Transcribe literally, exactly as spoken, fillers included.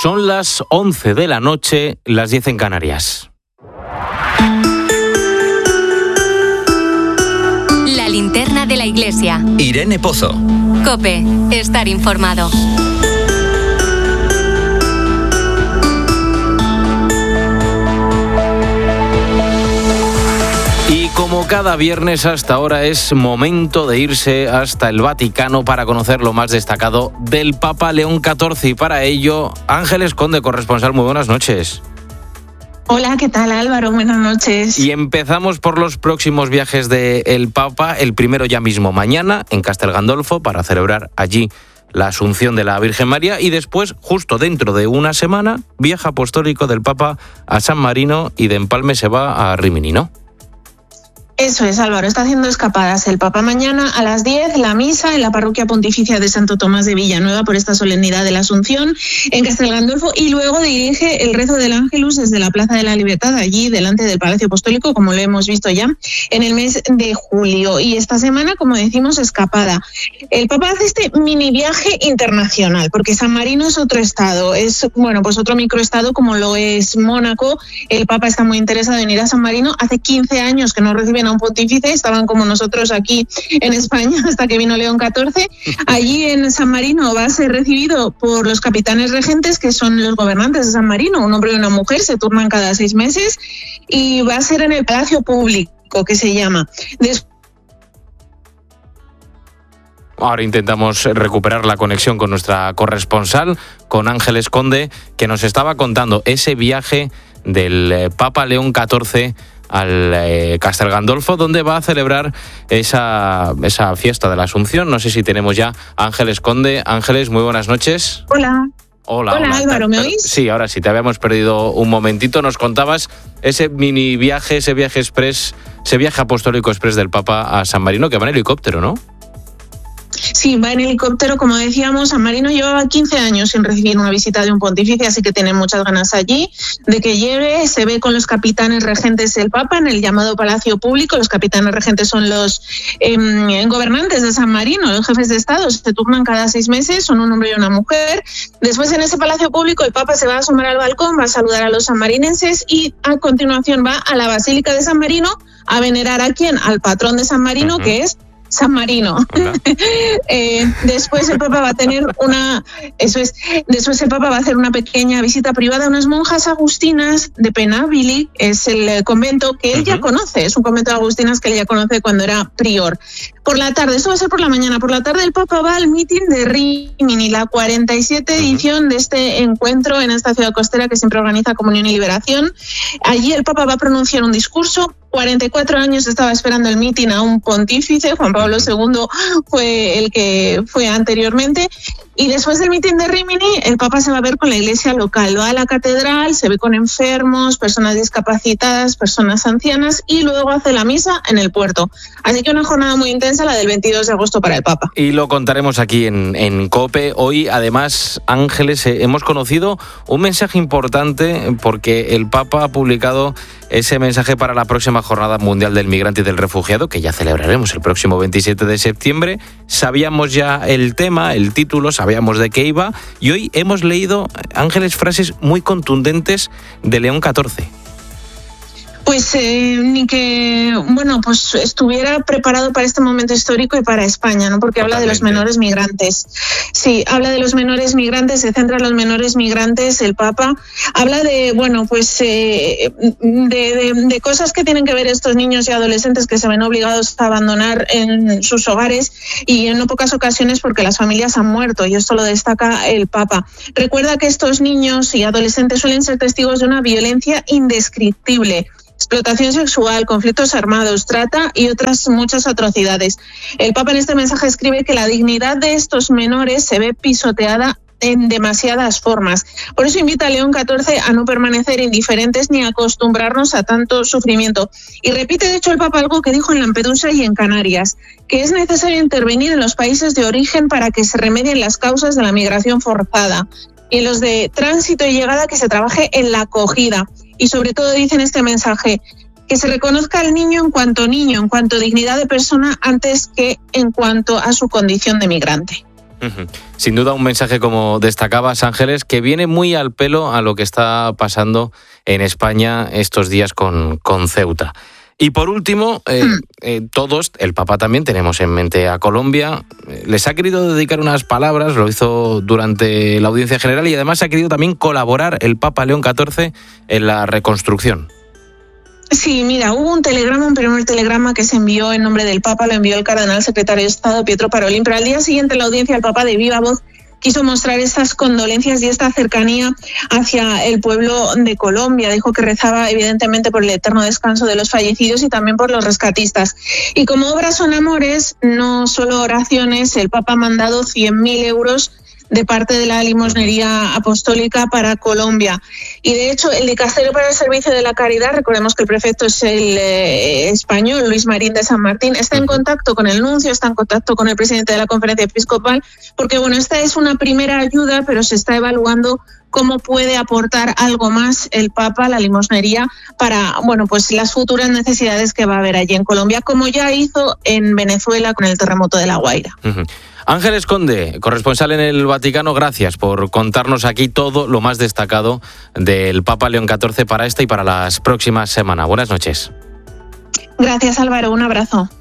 Son las once de la noche, las diez en Canarias. La linterna de la iglesia. Irene Pozo. COPE. Estar informado. Y como cada viernes hasta ahora es momento de irse hasta el Vaticano para conocer lo más destacado del Papa León catorce. Y para ello, Ángeles Conde, corresponsal, muy buenas noches. Hola, ¿qué tal, Álvaro? Buenas noches. Y empezamos por los próximos viajes del Papa. El primero ya mismo mañana en Castel Gandolfo para celebrar allí la Asunción de la Virgen María. Y después, justo dentro de una semana, viaje apostólico del Papa a San Marino y de Empalme se va a Rímini, ¿no? Eso es, Álvaro, está haciendo escapadas el Papa mañana a las diez, la misa en la parroquia pontificia de Santo Tomás de Villanueva por esta solemnidad de la Asunción en Castel Gandolfo, y luego dirige el rezo del Ángelus desde la Plaza de la Libertad, allí delante del Palacio Apostólico, como lo hemos visto ya en el mes de julio. Y esta semana, como decimos, escapada. El Papa hace este mini viaje internacional, porque San Marino es otro estado, es bueno, pues otro microestado como lo es Mónaco. El Papa está muy interesado en ir a San Marino. Hace quince años que no reciben a un pontífice, estaban como nosotros aquí en España hasta que vino León catorce. Allí en San Marino va a ser recibido por los capitanes regentes, que son los gobernantes de San Marino, un hombre y una mujer, se turnan cada seis meses, y va a ser en el Palacio Público, que se llama. Después Ahora intentamos recuperar la conexión con nuestra corresponsal, con Ángeles Conde, que nos estaba contando ese viaje del Papa León catorce al eh, Castel Gandolfo, donde va a celebrar esa, esa fiesta de la Asunción. No sé si tenemos ya a Ángeles Conde. Ángeles, muy buenas noches. Hola. Hola, hola, hola Álvaro, ¿me oís? Sí, ahora sí, te habíamos perdido un momentito. Nos contabas ese mini viaje, ese viaje express, ese viaje apostólico express del Papa a San Marino, que va en helicóptero, ¿no? Sí, va en helicóptero, como decíamos. San Marino llevaba quince años sin recibir una visita de un pontífice, así que tienen muchas ganas allí de que llegue. Se ve con los capitanes regentes del Papa en el llamado Palacio Público. Los capitanes regentes son los eh, gobernantes de San Marino, los jefes de Estado. Se turnan cada seis meses, son un hombre y una mujer. Después, en ese Palacio Público, el Papa se va a asomar al balcón, va a saludar a los sanmarinenses y a continuación va a la Basílica de San Marino a venerar a quién, al patrón de San Marino, uh-huh. que es San Marino. eh, después el Papa va a tener una, eso es, después el Papa va a hacer una pequeña visita privada a unas monjas agustinas de Penabili, es el convento que él uh-huh. ya conoce, es un convento de agustinas que él ya conoce cuando era prior. Por la tarde, eso va a ser por la mañana, por la tarde el Papa va al meeting de Rímini, la cuarenta y siete edición de este encuentro en esta ciudad costera que siempre organiza Comunión y Liberación. Allí el Papa va a pronunciar un discurso. cuarenta y cuatro años estaba esperando el meeting a un pontífice, Juan Pablo segundo fue el que fue anteriormente, y después del meeting de Rímini el Papa se va a ver con la iglesia local, va a la catedral, se ve con enfermos, personas discapacitadas, personas ancianas, y luego hace la misa en el puerto. Así que una jornada muy intensa la del veintidós de agosto para el Papa. Y lo contaremos aquí en, en COPE. Hoy, además, Ángeles, eh, hemos conocido un mensaje importante porque el Papa ha publicado ese mensaje para la próxima Jornada Mundial del Migrante y del Refugiado, que ya celebraremos el próximo veintisiete de septiembre. Sabíamos ya el tema, el título, sabíamos de qué iba, y hoy hemos leído, Ángeles, frases muy contundentes de León catorce. Pues eh, ni que, bueno, pues estuviera preparado para este momento histórico y para España, ¿no? Porque Totalmente. Habla de los menores migrantes. Sí, habla de los menores migrantes, se centra en los menores migrantes, el Papa. Habla de, bueno, pues eh, de, de, de cosas que tienen que ver estos niños y adolescentes que se ven obligados a abandonar en sus hogares y en no pocas ocasiones porque las familias han muerto, y esto lo destaca el Papa. Recuerda que estos niños y adolescentes suelen ser testigos de una violencia indescriptible. Explotación sexual, conflictos armados, trata y otras muchas atrocidades. El Papa en este mensaje escribe que la dignidad de estos menores se ve pisoteada en demasiadas formas. Por eso invita a León catorce a no permanecer indiferentes ni a acostumbrarnos a tanto sufrimiento. Y repite, de hecho, el Papa algo que dijo en Lampedusa y en Canarias, que es necesario intervenir en los países de origen para que se remedien las causas de la migración forzada, y en los de tránsito y llegada que se trabaje en la acogida. Y sobre todo dice en este mensaje que se reconozca al niño en cuanto niño, en cuanto dignidad de persona, antes que en cuanto a su condición de migrante. Uh-huh. Sin duda un mensaje, como destacabas, Ángeles, que viene muy al pelo a lo que está pasando en España estos días con, con Ceuta. Y por último, eh, eh, todos, el Papa también, tenemos en mente a Colombia. Les ha querido dedicar unas palabras, lo hizo durante la audiencia general, y además ha querido también colaborar el Papa León catorce en la reconstrucción. Sí, mira, hubo un telegrama, un primer telegrama que se envió en nombre del Papa, lo envió el cardenal secretario de Estado, Pietro Parolin, pero al día siguiente en la audiencia el Papa de viva voz quiso mostrar estas condolencias y esta cercanía hacia el pueblo de Colombia. Dijo que rezaba evidentemente por el eterno descanso de los fallecidos y también por los rescatistas. Y como obras son amores, no solo oraciones, el Papa ha mandado cien mil euros de parte de la limosnería apostólica para Colombia. Y de hecho, el Dicasterio para el Servicio de la Caridad, recordemos que el prefecto es el eh, español, Luis Marín de San Martín, está en contacto con el nuncio, está en contacto con el presidente de la Conferencia Episcopal, porque bueno, esta es una primera ayuda, pero se está evaluando cómo puede aportar algo más el Papa, la limosnería, para bueno, pues las futuras necesidades que va a haber allí en Colombia, como ya hizo en Venezuela con el terremoto de La Guaira. Uh-huh. Ángeles Conde, corresponsal en el Vaticano, gracias por contarnos aquí todo lo más destacado del Papa León catorce para esta y para las próximas semanas. Buenas noches. Gracias, Álvaro. Un abrazo.